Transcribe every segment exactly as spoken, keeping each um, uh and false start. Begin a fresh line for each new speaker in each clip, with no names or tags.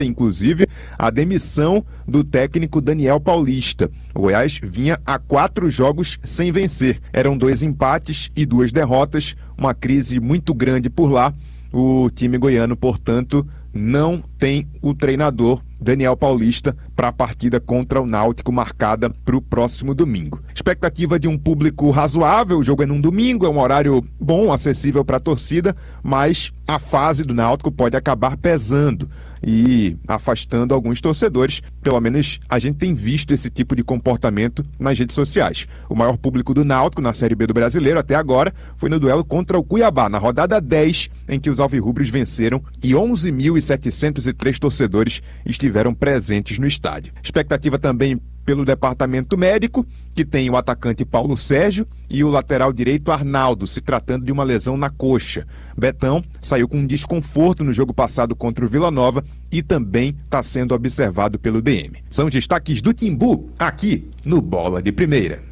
inclusive a demissão do técnico Daniel Paulista. O Goiás vinha a quatro jogos sem vencer. Eram dois empates e duas derrotas, uma crise muito grande por lá. O time goiano, portanto, não tem o treinador Daniel Paulista para a partida contra o Náutico marcada para o próximo domingo. Expectativa de um público razoável, o jogo é num domingo, é um horário bom, acessível para a torcida, mas a fase do Náutico pode acabar pesando e afastando alguns torcedores. Pelo menos a gente tem visto esse tipo de comportamento nas redes sociais. O maior público do Náutico na Série B do Brasileiro até agora foi no duelo contra o Cuiabá, na rodada dez, em que os alvirrubros venceram e onze mil setecentos e três torcedores estiveram presentes no estádio. Expectativa também pelo departamento médico, que tem o atacante Paulo Sérgio e o lateral direito Arnaldo, se tratando de uma lesão na coxa. Betão saiu com um desconforto no jogo passado contra o Vila Nova e também está sendo observado pelo D M. São destaques do Timbu, aqui no Bola de Primeira.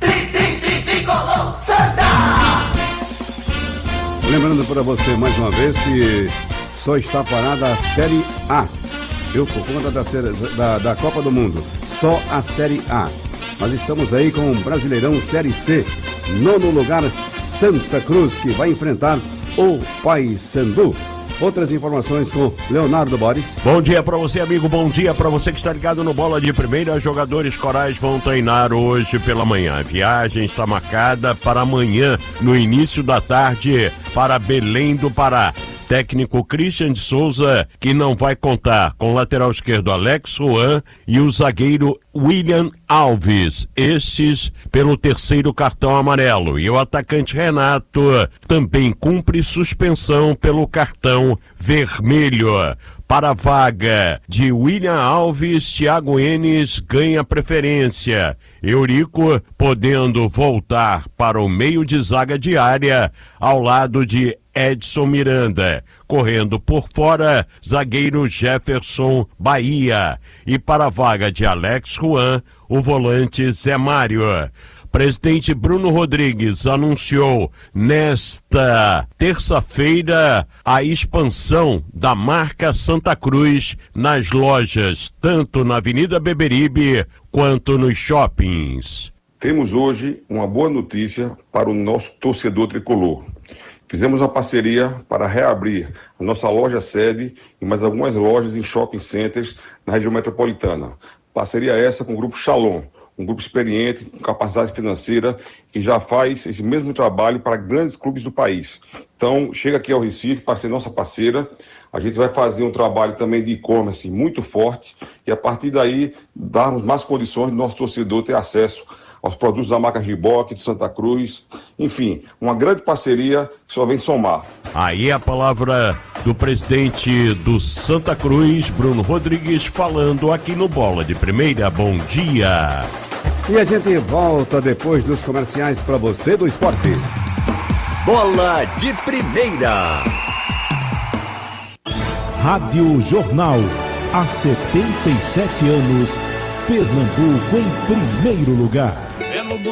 Lembrando para você mais uma vez que só está parada a Série A. Eu, por conta da, série, da, da Copa do Mundo, só a Série A. Mas estamos aí com o Brasileirão Série C. Nono lugar, Santa Cruz, que vai enfrentar o Paysandu. Outras informações com Leonardo Boris.
Bom dia para você, amigo. Bom dia para você que está ligado no Bola de Primeira. Jogadores corais vão treinar hoje pela manhã. A viagem está marcada para amanhã, no início da tarde, para Belém do Pará. Técnico Christian de Souza, que não vai contar com o lateral esquerdo Alex Juan e o zagueiro William Alves, esses pelo terceiro cartão amarelo. E o atacante Renato também cumpre suspensão pelo cartão vermelho. Para a vaga de William Alves, Thiago Enes ganha preferência. Eurico podendo voltar para o meio de zaga diária ao lado de Edson Miranda. Correndo por fora, zagueiro Jefferson Bahia. E para a vaga de Alex Juan, o volante Zé Mário. Presidente Bruno Rodrigues anunciou nesta terça-feira a expansão da marca Santa Cruz nas lojas, tanto na Avenida Beberibe quanto nos shoppings.
Temos hoje uma boa notícia para o nosso torcedor tricolor. Fizemos uma parceria para reabrir a nossa loja sede e mais algumas lojas em shopping centers na região metropolitana. Parceria essa com o Grupo Shalom, um grupo experiente, com capacidade financeira, que já faz esse mesmo trabalho para grandes clubes do país. Então, chega aqui ao Recife para ser nossa parceira. A gente vai fazer um trabalho também de e-commerce muito forte e, a partir daí, darmos mais condições do nosso torcedor ter acesso aos produtos da marca Riboc, de Santa Cruz. Enfim, uma grande parceria que só vem somar.
Aí a palavra do presidente do Santa Cruz, Bruno Rodrigues, falando aqui no Bola de Primeira. Bom dia!
E a gente volta depois dos comerciais para você do esporte.
Bola de Primeira.
Rádio Jornal. Há setenta e sete anos, Pernambuco em primeiro lugar.